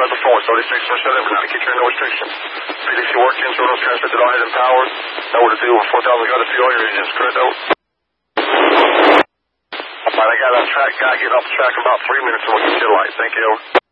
at the phone. 3647, not to keep your no restriction. PDC working, so no transmitted all head and power. That would have over 4,000, got to feed all your engines, correct out? Alright, I got on track, gotta get off the track in about 3 minutes and we'll get you a light. Thank you.